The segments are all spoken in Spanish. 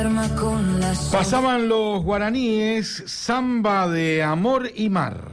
Pasaban los guaraníes, samba de amor y mar.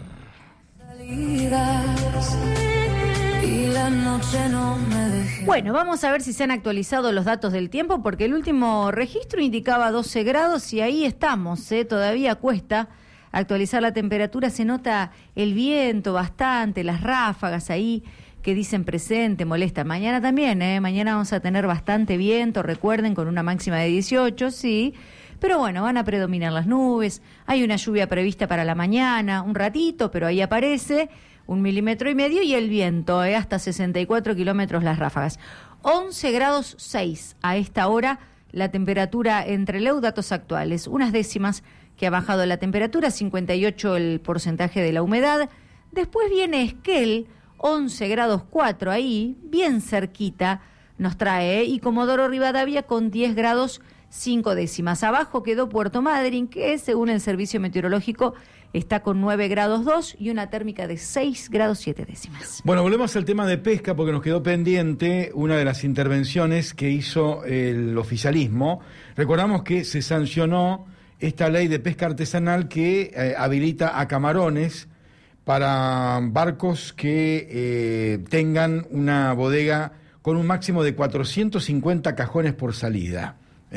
Bueno, vamos a ver si se han actualizado los datos del tiempo, porque el último registro indicaba 12 grados y ahí estamos, todavía cuesta actualizar la temperatura, se nota el viento bastante, las ráfagas ahí que dicen presente, molesta. Mañana también, mañana vamos a tener bastante viento, recuerden, con una máxima de 18, sí, pero bueno, van a predominar las nubes, hay una lluvia prevista para la mañana, un ratito, pero ahí aparece 1,5 milímetros y el viento, hasta 64 kilómetros las ráfagas. 11 grados 6 a esta hora, la temperatura entre Leu, datos actuales, unas décimas que ha bajado la temperatura, 58 el porcentaje de la humedad. Después viene Esquel, 11 grados 4 ahí, bien cerquita nos trae, y Comodoro Rivadavia con 10 grados 5 décimas. Abajo quedó Puerto Madryn, que según el servicio meteorológico está con 9 grados 2 y una térmica de 6 grados 7 décimas. Bueno, volvemos al tema de pesca porque nos quedó pendiente una de las intervenciones que hizo el oficialismo. Recordamos que se sancionó esta ley de pesca artesanal que habilita a camarones para barcos que tengan una bodega con un máximo de 450 cajones por salida,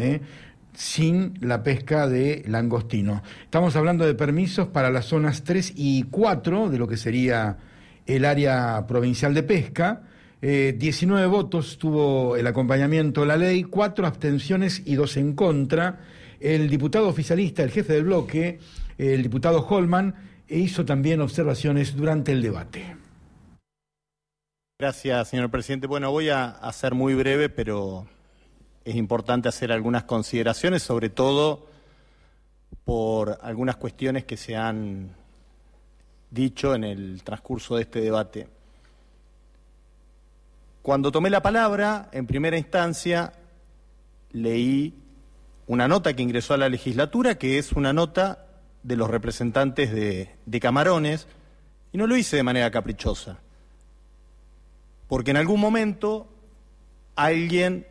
sin la pesca de langostino. Estamos hablando de permisos para las zonas 3 y 4 de lo que sería el área provincial de pesca. 19 votos tuvo el acompañamiento de la ley, 4 abstenciones y 2 en contra. El diputado oficialista, el jefe del bloque, el diputado Holman, hizo también observaciones durante el debate. Gracias, señor presidente. Bueno, voy a ser muy breve, pero es importante hacer algunas consideraciones, sobre todo por algunas cuestiones que se han dicho en el transcurso de este debate. Cuando tomé la palabra, en primera instancia, leí una nota que ingresó a la legislatura, que es una nota de los representantes de Camarones, y no lo hice de manera caprichosa, porque en algún momento alguien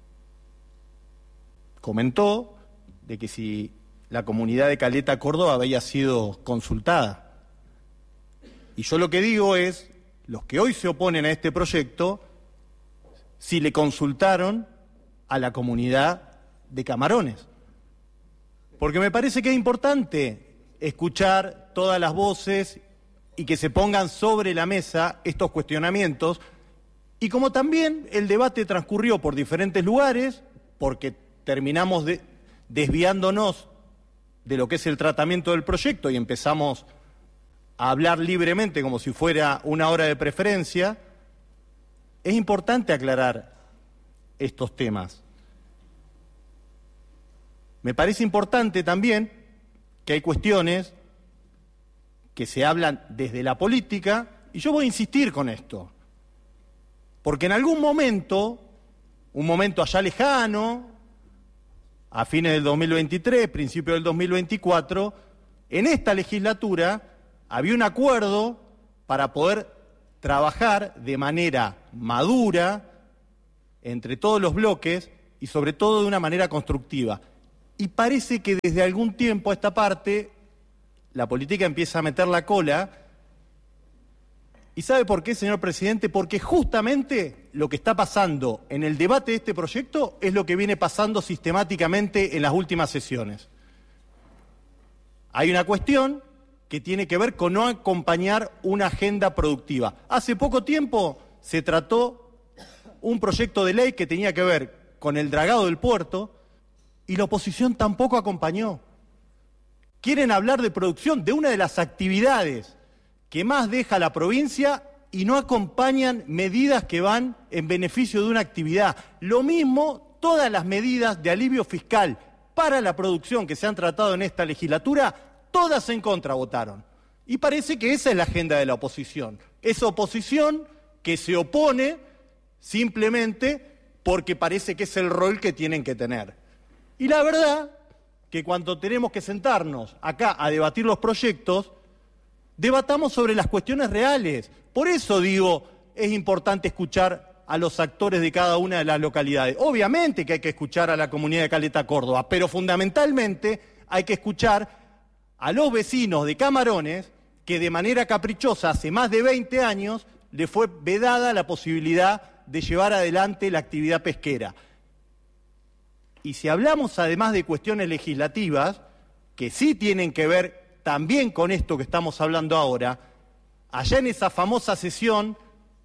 comentó de que si la comunidad de Caleta, Córdoba, había sido consultada. Y yo lo que digo es, los que hoy se oponen a este proyecto, si le consultaron a la comunidad de Camarones. Porque me parece que es importante escuchar todas las voces y que se pongan sobre la mesa estos cuestionamientos. Y como también el debate transcurrió por diferentes lugares, porque terminamos desviándonos de lo que es el tratamiento del proyecto y empezamos a hablar libremente como si fuera una hora de preferencia, es importante aclarar estos temas. Me parece importante también que hay cuestiones que se hablan desde la política, y yo voy a insistir con esto, porque en algún momento, un momento allá lejano, a fines del 2023, principio del 2024, en esta legislatura había un acuerdo para poder trabajar de manera madura entre todos los bloques y sobre todo de una manera constructiva. Y parece que desde algún tiempo a esta parte la política empieza a meter la cola. ¿Y sabe por qué, señor presidente? Porque justamente lo que está pasando en el debate de este proyecto es lo que viene pasando sistemáticamente en las últimas sesiones. Hay una cuestión que tiene que ver con no acompañar una agenda productiva. Hace poco tiempo se trató un proyecto de ley que tenía que ver con el dragado del puerto y la oposición tampoco acompañó. Quieren hablar de producción de una de las actividades que más deja la provincia y no acompañan medidas que van en beneficio de una actividad. Lo mismo, todas las medidas de alivio fiscal para la producción que se han tratado en esta legislatura, todas en contra votaron. Y parece que esa es la agenda de la oposición. Esa oposición que se opone simplemente porque parece que es el rol que tienen que tener. Y la verdad que cuando tenemos que sentarnos acá a debatir los proyectos, debatamos sobre las cuestiones reales. Por eso digo, es importante escuchar a los actores de cada una de las localidades. Obviamente que hay que escuchar a la comunidad de Caleta, Córdoba, pero fundamentalmente hay que escuchar a los vecinos de Camarones, que de manera caprichosa hace más de 20 años le fue vedada la posibilidad de llevar adelante la actividad pesquera. Y si hablamos además de cuestiones legislativas, que sí tienen que ver también con esto que estamos hablando ahora, allá en esa famosa sesión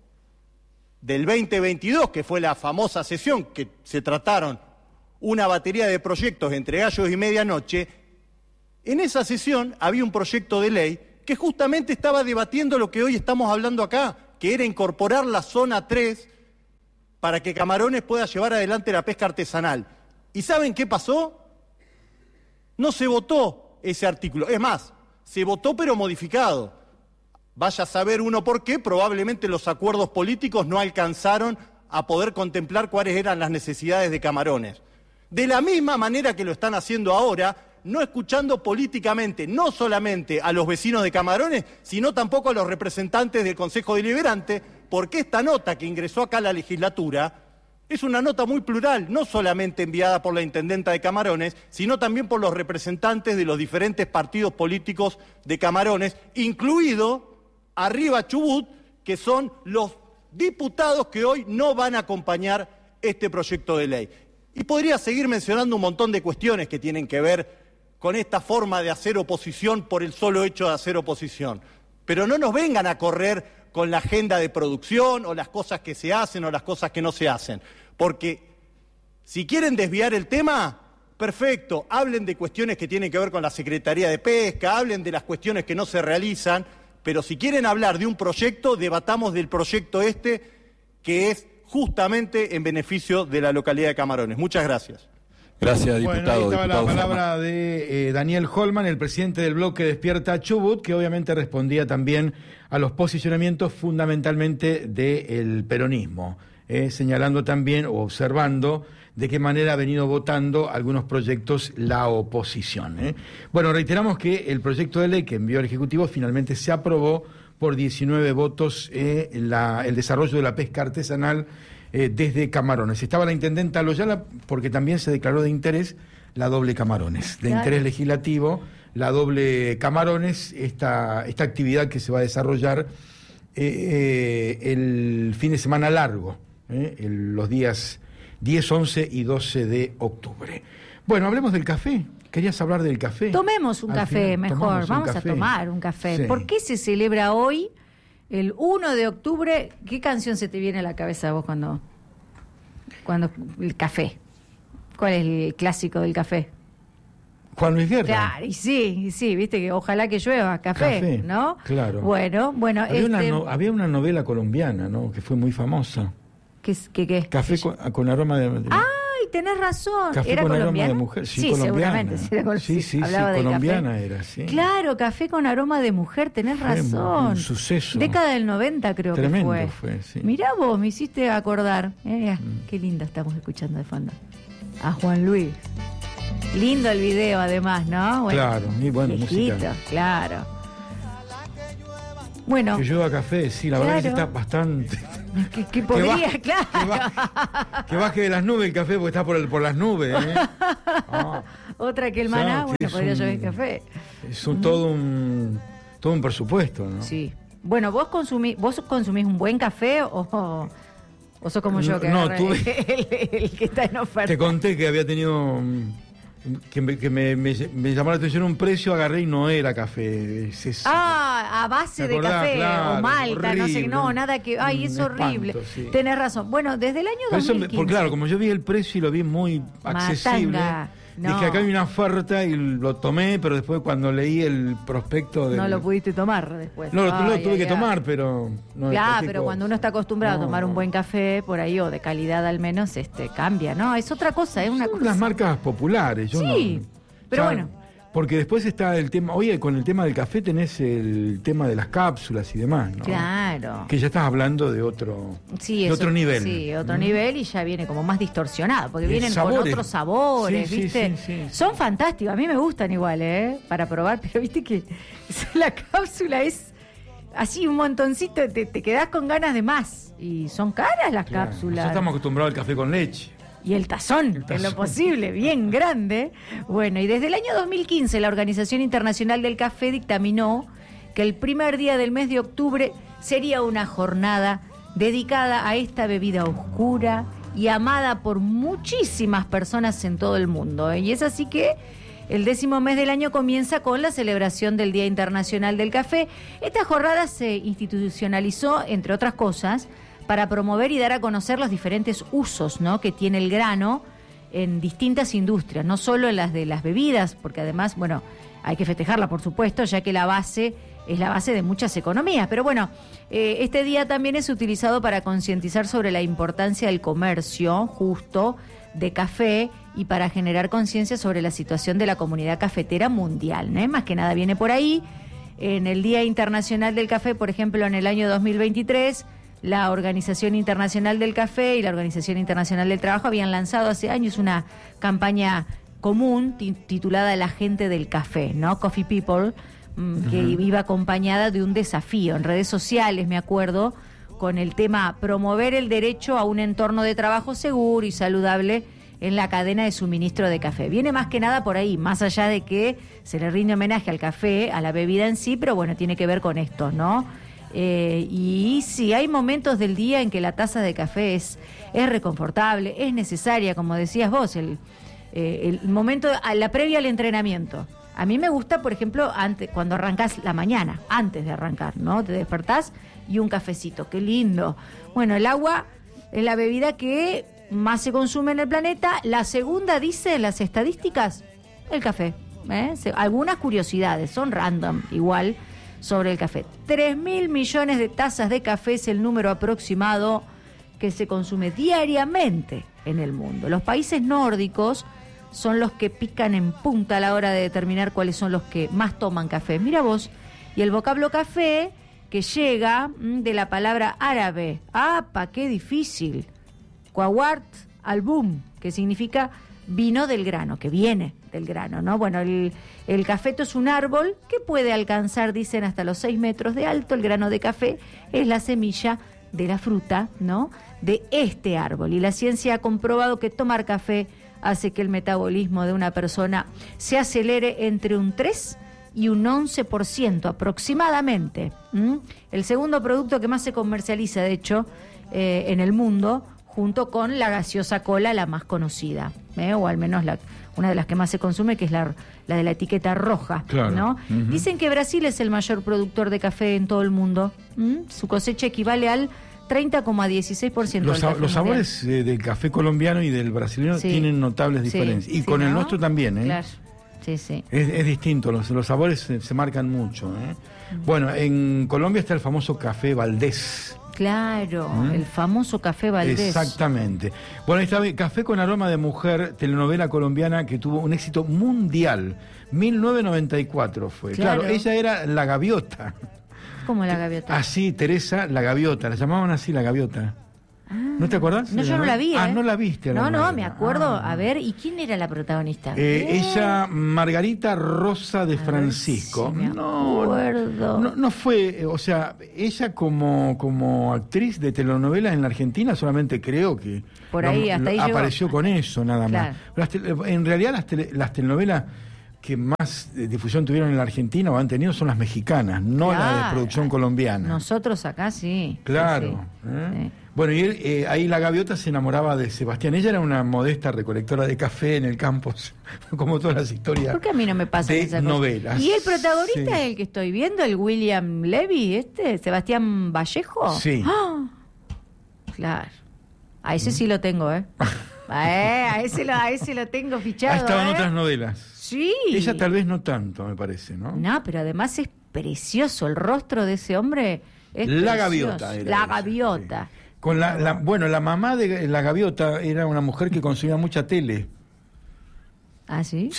del 2022, que fue la famosa sesión que se trataron una batería de proyectos entre gallos y medianoche, en esa sesión había un proyecto de ley que justamente estaba debatiendo lo que hoy estamos hablando acá, que era incorporar la zona 3 para que Camarones pueda llevar adelante la pesca artesanal. ¿Y saben qué pasó? No se votó ese artículo. Es más, se votó pero modificado. Vaya a saber uno por qué, probablemente los acuerdos políticos no alcanzaron a poder contemplar cuáles eran las necesidades de Camarones. De la misma manera que lo están haciendo ahora, no escuchando políticamente, no solamente a los vecinos de Camarones, sino tampoco a los representantes del Consejo Deliberante, porque esta nota que ingresó acá a la legislatura es una nota muy plural, no solamente enviada por la intendenta de Camarones, sino también por los representantes de los diferentes partidos políticos de Camarones, incluido Arriba Chubut, que son los diputados que hoy no van a acompañar este proyecto de ley. Y podría seguir mencionando un montón de cuestiones que tienen que ver con esta forma de hacer oposición por el solo hecho de hacer oposición. Pero no nos vengan a correr con la agenda de producción o las cosas que se hacen o las cosas que no se hacen. Porque si quieren desviar el tema, perfecto, hablen de cuestiones que tienen que ver con la Secretaría de Pesca, hablen de las cuestiones que no se realizan, pero si quieren hablar de un proyecto, debatamos del proyecto que es justamente en beneficio de la localidad de Camarones. Muchas gracias. Gracias, diputado. Bueno, ahí estaba diputado la palabra de Daniel Holman, el presidente del bloque Despierta Chubut, que obviamente respondía también a los posicionamientos fundamentalmente del peronismo, señalando también o observando de qué manera ha venido votando algunos proyectos la oposición. Bueno, reiteramos que el proyecto de ley que envió el Ejecutivo finalmente se aprobó por 19 votos el desarrollo de la pesca artesanal desde Camarones. Estaba la intendenta Loyola porque también se declaró de interés la doble Camarones, de interés legislativo, la doble Camarones, esta actividad que se va a desarrollar el fin de semana largo, los días 10, 11 y 12 de octubre. Bueno, hablemos del café. ¿Querías hablar del café? Tomemos un café mejor, vamos a tomar un café. Sí. ¿Por qué se celebra hoy, el 1 de octubre? ¿Qué canción se te viene a la cabeza a vos cuando el café? ¿Cuál es el clásico del café? Juan Luis Guerra. Claro, y sí, viste que ojalá que llueva café, ¿no? Claro. Bueno. Había una novela colombiana, ¿no? Que fue muy famosa. ¿Qué? Café con aroma de... ¡Ay, tenés razón! Café ¿Era con colombiana? aroma de mujer. Sí, seguramente. Sí, colombiana café. Era, sí. Claro, café con aroma de mujer, tenés razón. Un suceso. Década del 90 creo Tremendo que fue, sí. Mirá vos, me hiciste acordar. Qué lindo estamos escuchando de fondo. A Juan Luis. Lindo el video además, ¿no? Bueno, claro, y bueno, música. Claro. Bueno. Que llueva café, sí, la verdad que está bastante... Que podría, claro. Que baje de las nubes el café porque está por las nubes. Otra que el maná, podría llover café. Es todo un presupuesto, ¿no? Sí. Bueno, ¿vos consumís un buen café o sos como yo que el que está en oferta? Te conté que había tenido... Que me llamó la atención un precio, agarré y no era café. A base de café, claro, o malta, horrible. Nada que... Ay, es horrible. Espanto, sí. Tenés razón. Bueno, desde el año 2015... Porque claro, como yo vi el precio y lo vi muy accesible, dije, acá hay una oferta y lo tomé, pero después cuando leí el prospecto... No lo pudiste tomar después. No, lo tuve que tomar, pero... No, claro, pero cuando uno está acostumbrado a tomar un buen café, por ahí, o de calidad al menos, cambia, ¿no? Es otra cosa, es una cosa... Las marcas populares, pero bueno... Porque después está el tema, oye, con el tema del café tenés el tema de las cápsulas y demás, ¿no? Claro. Que ya estás hablando de otro nivel. Sí, otro nivel y ya viene como más distorsionado, porque vienen sabores. Con otros sabores, ¿viste? Sí. Son fantásticos, a mí me gustan igual, para probar, pero viste que la cápsula es... así un montoncito, te quedás con ganas de más. Y son caras las cápsulas. Nosotros estamos acostumbrados al café con leche. Y el tazón, en lo posible, bien grande. Bueno, y desde el año 2015 la Organización Internacional del Café dictaminó que el primer día del mes de octubre sería una jornada dedicada a esta bebida oscura y amada por muchísimas personas en todo el mundo. Y es así que el 10º mes del año comienza con la celebración del Día Internacional del Café. Esta jornada se institucionalizó, entre otras cosas, para promover y dar a conocer los diferentes usos, ¿no?, que tiene el grano en distintas industrias, no solo en las de las bebidas, porque además, bueno, hay que festejarla, por supuesto, ya que la base es la base de muchas economías. Pero bueno, este día también es utilizado para concientizar sobre la importancia del comercio justo de café y para generar conciencia sobre la situación de la comunidad cafetera mundial, ¿no? Más que nada viene por ahí. En el Día Internacional del Café, por ejemplo, en el año 2023, la Organización Internacional del Café y la Organización Internacional del Trabajo habían lanzado hace años una campaña común titulada La Gente del Café, ¿no? Coffee People, que iba acompañada de un desafío en redes sociales, me acuerdo, con el tema promover el derecho a un entorno de trabajo seguro y saludable en la cadena de suministro de café. Viene más que nada por ahí, más allá de que se le rinde homenaje al café, a la bebida en sí, pero bueno, tiene que ver con esto, ¿no? Y sí, hay momentos del día en que la taza de café es reconfortable, es necesaria, como decías vos, el momento, la previa al entrenamiento. A mí me gusta, por ejemplo, cuando arrancás la mañana, antes de arrancar, ¿no? Te despertás y un cafecito, qué lindo. Bueno, el agua es la bebida que más se consume en el planeta. La segunda, dicen las estadísticas, el café. Algunas curiosidades, son random, igual, sobre el café. 3.000 millones de tazas de café es el número aproximado que se consume diariamente en el mundo. Los países nórdicos son los que pican en punta a la hora de determinar cuáles son los que más toman café. Mira vos, y el vocablo café, que llega de la palabra árabe. ¡Apa, qué difícil! Quawart album, que significa vino del grano, que viene del grano, ¿no? Bueno, el cafeto es un árbol que puede alcanzar, dicen, hasta los 6 metros de alto. El grano de café es la semilla de la fruta, ¿no?, de este árbol. Y la ciencia ha comprobado que tomar café hace que el metabolismo de una persona se acelere entre un 3 y un 11% aproximadamente. El segundo producto que más se comercializa, de hecho, en el mundo, junto con la gaseosa cola, la más conocida, o al menos una de las que más se consume, que es la de la etiqueta roja, claro, ¿no? Dicen que Brasil es el mayor productor de café en todo el mundo. Su cosecha equivale al 30,16%. Los sabores del café colombiano y del brasileño tienen notables diferencias. Y con el nuestro también, ¿eh? Claro. Sí, sí. Es distinto, los sabores se marcan mucho, ¿eh? Bueno, en Colombia está el famoso café Valdés. Claro, el famoso café Valdés. Exactamente. Bueno, ahí está Café con aroma de mujer, telenovela colombiana que tuvo un éxito mundial. 1994 fue. Claro, ella era la gaviota. ¿Cómo la gaviota? Así, Teresa la gaviota, la llamaban así la gaviota. ¿No te acordás? No, yo no la vi. No la viste. No, me acuerdo. A ver, ¿y quién era la protagonista? Ella, Margarita Rosa de Francisco. Si me acuerdo. No fue, o sea, ella como actriz de telenovelas en la Argentina solamente creo que por ahí hasta ahí apareció llegó. Con eso nada más. En realidad las telenovelas que más difusión tuvieron en la Argentina o han tenido son las mexicanas, no las de producción colombiana. Nosotros acá sí. Claro. Sí. Bueno, y él, ahí la gaviota se enamoraba de Sebastián. Ella era una modesta recolectora de café en el campo, como todas las historias. ¿Por qué a mí no me pasa de esa novelas? Cosa? ¿Y el protagonista es el que estoy viendo, el William Levy, Sebastián Vallejo? Sí. ¡Ah! Claro. A ese sí lo tengo, a ese lo tengo fichado. Ha estado en otras novelas. Sí. Ella tal vez no tanto, me parece, ¿no? No, pero además es precioso. El rostro de ese hombre es la precioso. Gaviota era la ella, gaviota. Sí. Con la mamá de la gaviota era una mujer que consumía mucha tele. ¿Ah, sí?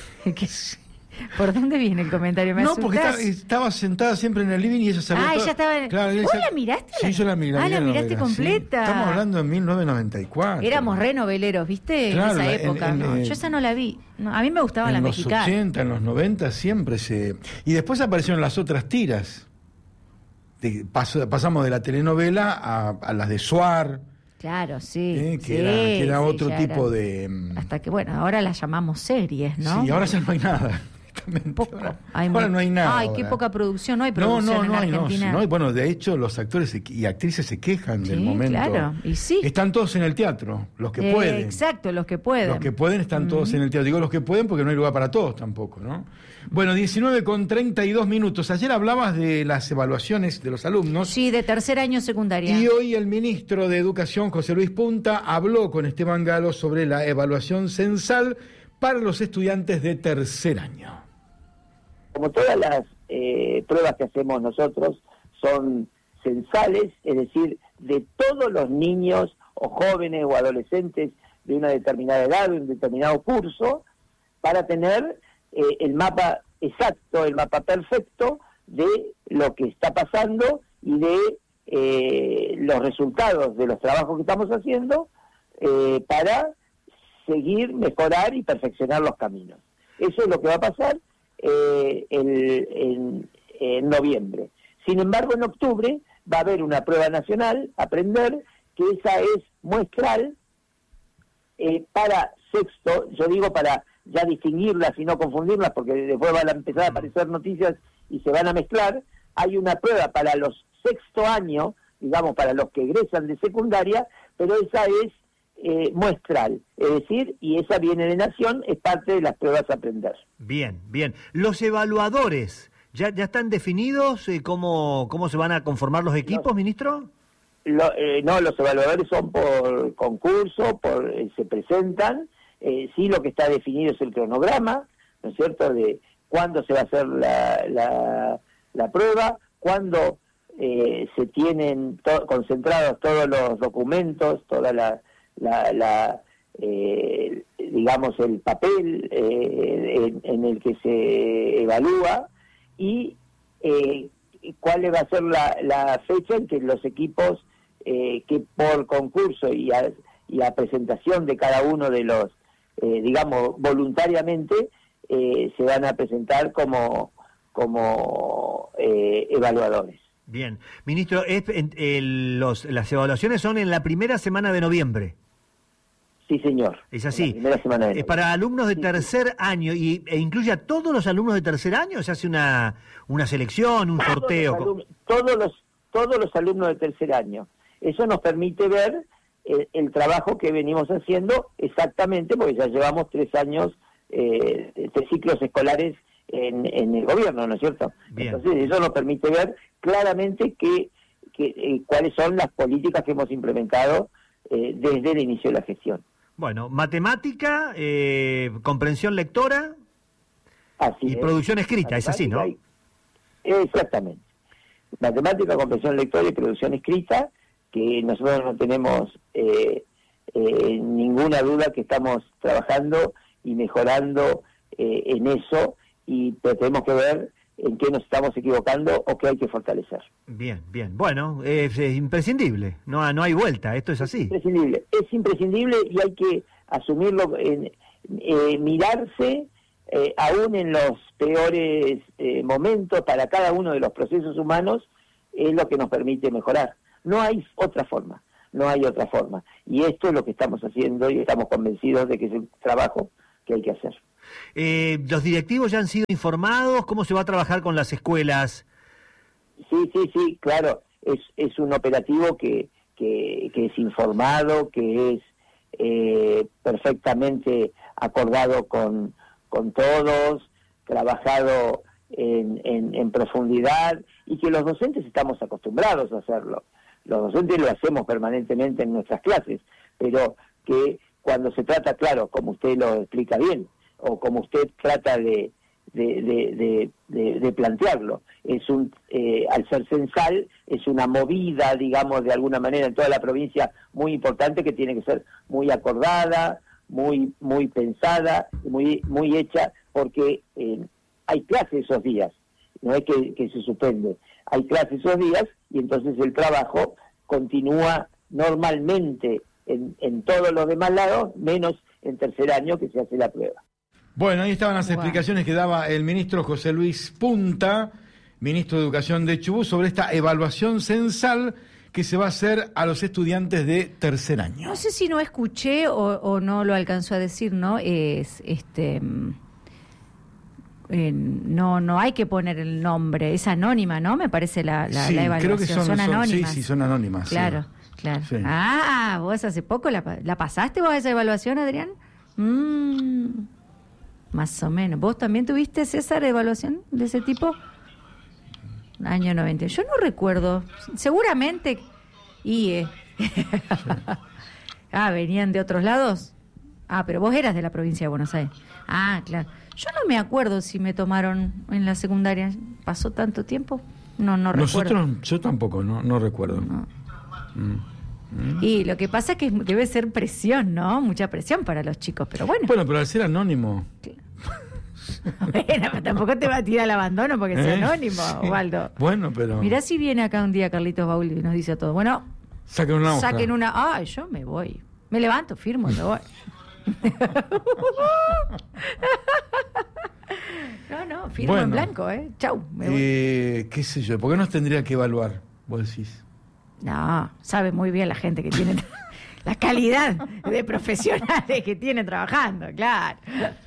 ¿Por dónde viene el comentario? ¿Me No, porque estaba sentada siempre en el living y ella sabía ella estaba en... Claro, ¿Vos la miraste? Sí, yo la miré. La miraste completa. Sí. Estamos hablando de 1994. Éramos re noveleros, ¿viste? Claro, en esa época. Yo esa no la vi. No, a mí me gustaban las mexicanas. En los 80, en los 90 siempre se... Y después aparecieron las otras tiras pasamos de la telenovela a las de Suar. Claro, sí. Que era otro tipo de... Hasta que, bueno, ahora las llamamos series, ¿no? Sí, ahora ya no hay nada. Poco. Ahora no hay nada. Ay, qué poca producción. No hay producción en Argentina. No, bueno, de hecho, los actores y actrices se quejan del momento. Claro, y sí. Están todos en el teatro, los que pueden. Exacto, los que pueden. Los que pueden están todos en el teatro. Digo los que pueden porque no hay lugar para todos tampoco, ¿no? Bueno, 19:32. Ayer hablabas de las evaluaciones de los alumnos. Sí, de tercer año secundaria. Y hoy el ministro de Educación, José Luis Punta, habló con Esteban Galo sobre la evaluación censal para los estudiantes de tercer año. Como todas las pruebas que hacemos nosotros son censales, es decir, de todos los niños o jóvenes o adolescentes de una determinada edad, de un determinado curso, para tener el mapa exacto, el mapa perfecto de lo que está pasando y de los resultados de los trabajos que estamos haciendo para seguir, mejorar y perfeccionar los caminos. Eso es lo que va a pasar en noviembre. Sin embargo, en octubre va a haber una prueba nacional, Aprender, que esa es muestral para sexto, yo digo para ya distinguirlas y no confundirlas, porque después van a empezar a aparecer noticias y se van a mezclar. Hay una prueba para los sexto año, digamos, para los que egresan de secundaria, pero esa es muestral, es decir, y esa viene de Nación, es parte de las pruebas a Aprender. Bien, bien. Los evaluadores, ¿ya están definidos cómo se van a conformar los equipos, ministro? No, los evaluadores son por concurso, se presentan, sí, lo que está definido es el cronograma, ¿no es cierto?, de cuándo se va a hacer la prueba, cuándo se tienen concentrados todos los documentos, toda digamos, el papel en el que se evalúa, y cuál va a ser la fecha en que los equipos que por concurso y a presentación de cada uno de los, digamos, voluntariamente, se van a presentar como evaluadores. Bien. Ministro, las evaluaciones son en la primera semana de noviembre. Sí, señor. Es así. La primera semana de noviembre. Para alumnos de tercer año, e incluye a todos los alumnos de tercer año, ¿se hace una selección, un sorteo? Todos los alumnos de tercer año. Eso nos permite ver el trabajo que venimos haciendo exactamente, porque ya llevamos 3 años, 3 ciclos escolares en el gobierno, ¿no es cierto? Bien. Entonces eso nos permite ver claramente cuáles son las políticas que hemos implementado desde el inicio de la gestión. Bueno, matemática, comprensión lectora y producción escrita, es así, ¿no? Exactamente. Matemática, comprensión lectora y producción escrita, que nosotros no tenemos ninguna duda que estamos trabajando y mejorando en eso, pero tenemos que ver en qué nos estamos equivocando o qué hay que fortalecer. Bien, bien. Bueno, es imprescindible, no hay vuelta, esto es así. Es imprescindible y hay que asumirlo, mirarse aún en los peores momentos para cada uno de los procesos humanos, es lo que nos permite mejorar. No hay otra forma. Y esto es lo que estamos haciendo y estamos convencidos de que es el trabajo que hay que hacer. ¿Los directivos ya han sido informados? ¿Cómo se va a trabajar con las escuelas? Sí, claro. Es un operativo que es informado, que es perfectamente acordado con todos, trabajado en profundidad, y que los docentes estamos acostumbrados a hacerlo. Los docentes lo hacemos permanentemente en nuestras clases, pero que cuando se trata, claro, como usted lo explica bien, o como usted trata de plantearlo, al ser censal, es una movida, digamos, de alguna manera en toda la provincia muy importante, que tiene que ser muy acordada, muy pensada, muy hecha, porque hay clases esos días, no es que se suspende, hay clases esos días, y entonces el trabajo continúa normalmente en todos los demás lados, menos en tercer año, que se hace la prueba. Bueno, ahí estaban las explicaciones que daba el ministro José Luis Punta. ministro de Educación de Chubut, sobre esta evaluación censal que se va a hacer a los estudiantes de tercer año. No sé si no escuché o no lo alcanzó a decir, ¿no? No hay que poner el nombre, es anónima, ¿no? Me parece la evaluación. Creo que son anónimas. Sí, son anónimas. Claro, sí. claro. Sí. Ah, vos hace poco la pasaste vos a esa evaluación, Adrián. Más o menos. ¿Vos también tuviste, César, evaluación de ese tipo? Año 90. Yo no recuerdo. Seguramente. ¿Venían de otros lados? Pero vos eras de la provincia de Buenos Aires. Claro. Yo no me acuerdo si me tomaron en la secundaria. ¿Pasó tanto tiempo? No recuerdo. Yo tampoco, no recuerdo. No. Y lo que pasa es que debe ser presión, ¿no? Mucha presión para los chicos, pero bueno. Bueno, pero al ser anónimo... Bueno, pero tampoco te va a tirar al abandono porque sea anónimo, Waldo. Bueno, pero... Mirá si viene acá un día Carlitos Baúl y nos dice a todos, bueno, saquen una. Yo me voy. Me levanto, firmo, me voy. No, firmo en blanco, Chau, me voy. ¿Qué sé yo? ¿Por qué nos tendría que evaluar, vos decís? No, sabe muy bien la gente que tiene la calidad de profesionales que tiene trabajando, claro.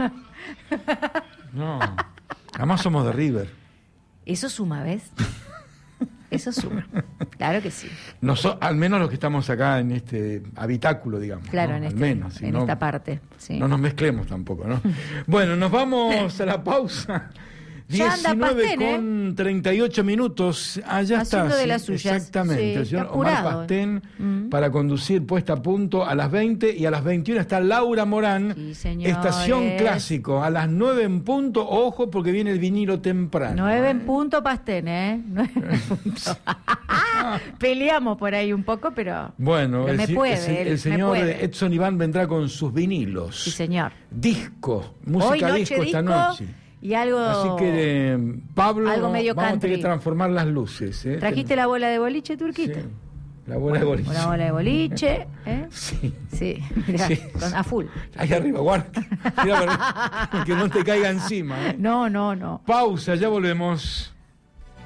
No, además somos de River. Eso suma, ¿ves? Eso suma, claro que sí. Al menos los que estamos acá en este habitáculo, digamos. Claro, ¿no? en esta parte. Sí. No nos mezclemos tampoco, ¿no? Bueno, nos vamos a la pausa. Ya anda 19:38 minutos. Allá está. Haciendo de las suyas. Exactamente. Sí, el señor apurado, Omar Pastén para conducir Puesta a Punto a las 20 y a las 21 está Laura Morán. Sí, señores. Estación Clásico. A las 9 en punto. Ojo porque viene el vinilo temprano. 9 en punto, Pastén, 9 en punto. Peleamos por ahí un poco, pero. Bueno, pero el señor Edson Iván vendrá con sus vinilos. Sí, señor. Disco. Música Hoy disco esta noche. Y algo. Así que, Pablo, algo medio vamos country. a tener que transformar las luces. ¿Trajiste la bola de boliche, Turquito? Sí, la bola de boliche. Una bola de boliche, Sí. Sí, mirá, Sí. a full. Ahí arriba, guarda. Que no te caiga encima. No. Pausa, ya volvemos.